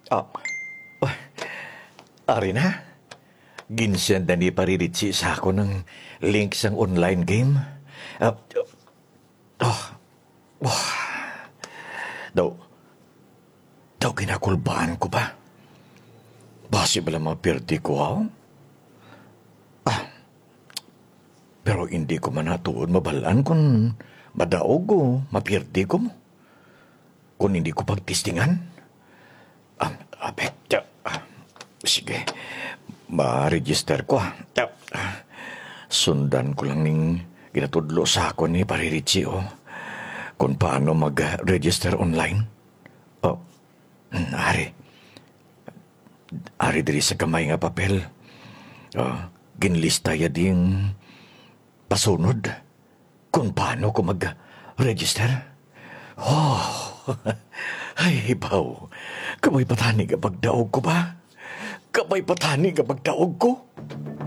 Ah, ari na. Ginsenda ni Pariritsi sa ako ng link sang online game. Ah, oh, oh, daw, daw ginakulbaan ko ba? Basi bala mapirdi ko ako? Pero hindi ko man natuon mabalaan kung madaog o mapirdi ko mo. Kung hindi ko pagtistingan. Apek, sige, ma-register ko. Sundan ko lang ning ginatudlo sa ako ni Pariritsi kung paano mag-register online. Oh, ari. Ari diri sa kamay nga papel. Ginlista ya ding pasunod kung paano ko mag-register. Oh, ay, ibaw. Kamay patani ka pagdaog ko ba? Kamay patani ka pagdaog ko?